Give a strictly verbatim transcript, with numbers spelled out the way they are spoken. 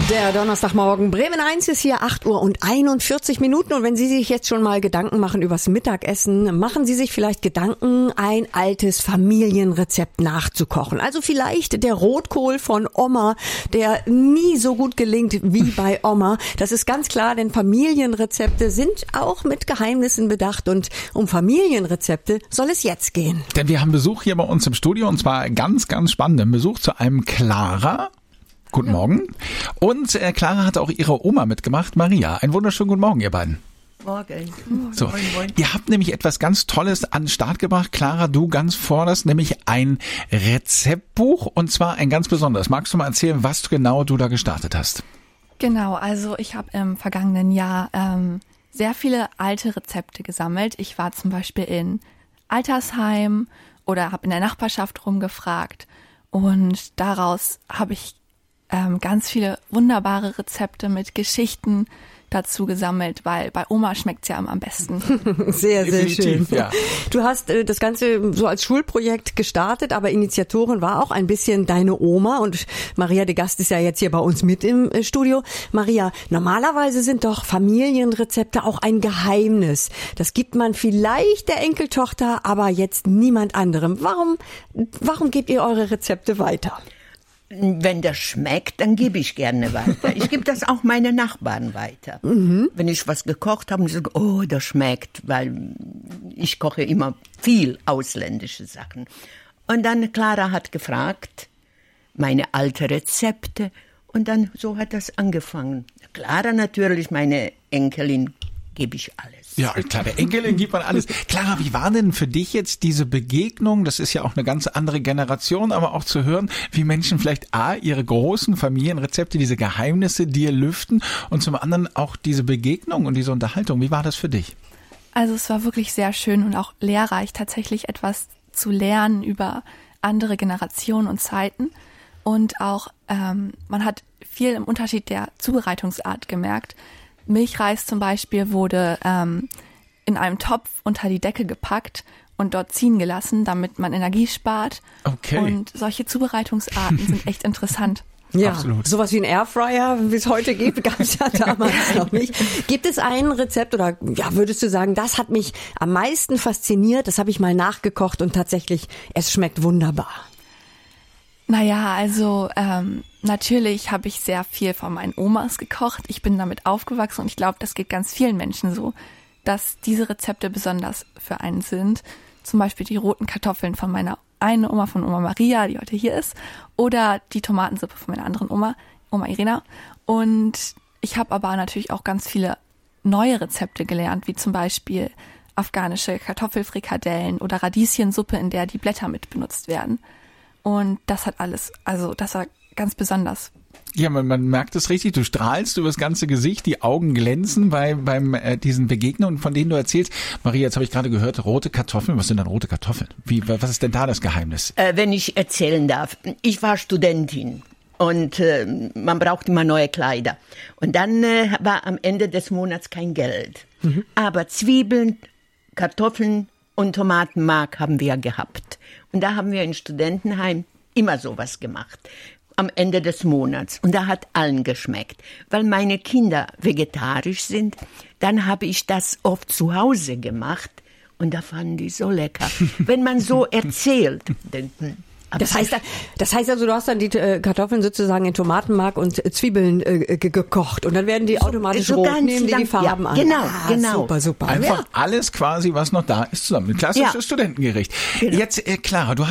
Der Donnerstagmorgen, Bremen eins ist hier, acht Uhr und einundvierzig Minuten. Und wenn Sie sich jetzt schon mal Gedanken machen übers Mittagessen, machen Sie sich vielleicht Gedanken, ein altes Familienrezept nachzukochen. Also vielleicht der Rotkohl von Oma, der nie so gut gelingt wie bei Oma. Das ist ganz klar, denn Familienrezepte sind auch mit Geheimnissen bedacht. Und um Familienrezepte soll es jetzt gehen. Denn wir haben Besuch hier bei uns im Studio, und zwar ganz, ganz spannenden Besuch zu einem Clara. Guten Morgen. Und äh, Clara hat auch ihre Oma mitgemacht, Maria. Einen wunderschönen guten Morgen, ihr beiden. Morgen. So, moin, moin. Ihr habt nämlich etwas ganz Tolles an den Start gebracht. Clara, du ganz vorderst, nämlich ein Rezeptbuch, und zwar ein ganz besonderes. Magst du mal erzählen, was genau du da gestartet hast? Genau, also ich habe im vergangenen Jahr ähm, sehr viele alte Rezepte gesammelt. Ich war zum Beispiel in Altersheim oder habe in der Nachbarschaft rumgefragt, und daraus habe ich ähm, ganz viele wunderbare Rezepte mit Geschichten dazu gesammelt, weil bei Oma schmeckt's ja immer am besten. Sehr, sehr schön. Ja. Du hast äh, das Ganze so als Schulprojekt gestartet, aber Initiatorin war auch ein bisschen deine Oma, und Maria de Gast ist ja jetzt hier bei uns mit im äh, Studio. Maria, normalerweise sind doch Familienrezepte auch ein Geheimnis. Das gibt man vielleicht der Enkeltochter, aber jetzt niemand anderem. Warum, warum gebt ihr eure Rezepte weiter? Wenn das schmeckt, dann gebe ich gerne weiter. Ich gebe das auch meinen Nachbarn weiter. Mhm. Wenn ich was gekocht habe und sage, oh, das schmeckt, weil ich koche immer viel ausländische Sachen. Und dann Clara hat gefragt, meine alten Rezepte, und dann so hat das angefangen. Clara natürlich, meine Enkelin, gebe ich alles. Ja, klar, der Enkelin gibt man alles. Clara, wie war denn für dich jetzt diese Begegnung? Das ist ja auch eine ganz andere Generation, aber auch zu hören, wie Menschen vielleicht A, ihre großen Familienrezepte, diese Geheimnisse dir lüften, und zum anderen auch diese Begegnung und diese Unterhaltung. Wie war das für dich? Also es war wirklich sehr schön und auch lehrreich, tatsächlich etwas zu lernen über andere Generationen und Zeiten. Und auch ähm, man hat viel im Unterschied der Zubereitungsart gemerkt. Milchreis zum Beispiel wurde ähm, in einem Topf unter die Decke gepackt und dort ziehen gelassen, damit man Energie spart. Okay. Und solche Zubereitungsarten sind echt interessant. Ja, absolut. Sowas wie ein Airfryer, wie es heute gibt, gab es ja damals noch nicht. Gibt es ein Rezept, oder ja, würdest du sagen, das hat mich am meisten fasziniert, das habe ich mal nachgekocht und tatsächlich, es schmeckt wunderbar? Naja, also ähm, natürlich habe ich sehr viel von meinen Omas gekocht. Ich bin damit aufgewachsen, und ich glaube, das geht ganz vielen Menschen so, dass diese Rezepte besonders für einen sind. Zum Beispiel die roten Kartoffeln von meiner einen Oma, von Oma Maria, die heute hier ist, oder die Tomatensuppe von meiner anderen Oma, Oma Irena. Und ich habe aber natürlich auch ganz viele neue Rezepte gelernt, wie zum Beispiel afghanische Kartoffelfrikadellen oder Radieschensuppe, in der die Blätter mit benutzt werden. Und das hat alles, also das war ganz besonders. Ja, man, man merkt es richtig, du strahlst über das ganze Gesicht, die Augen glänzen bei beim äh, diesen Begegnungen, von denen du erzählst. Maria, jetzt habe ich gerade gehört, rote Kartoffeln. Was sind denn rote Kartoffeln? Wie, was ist denn da das Geheimnis? Äh, wenn ich erzählen darf, ich war Studentin. Und äh, man braucht immer neue Kleider. Und dann äh, war am Ende des Monats kein Geld. Mhm. Aber Zwiebeln, Kartoffeln und Tomatenmark haben wir gehabt. Und da haben wir in Studentenheim immer sowas gemacht. Am Ende des Monats. Und da hat allen geschmeckt. Weil meine Kinder vegetarisch sind, dann habe ich das oft zu Hause gemacht. Und da fanden die so lecker. Wenn man so erzählt, denken. Das heißt, das heißt also, du hast dann die äh, Kartoffeln sozusagen in Tomatenmark und äh, Zwiebeln äh, ge- gekocht, und dann werden die automatisch so rot, nehmen die die Farben ja, an. Genau, ah, genau. Super, super. Einfach Ja. alles quasi, was noch da ist, zusammen. Ein klassisches Ja. Studentengericht. Genau. Jetzt, äh, Clara, du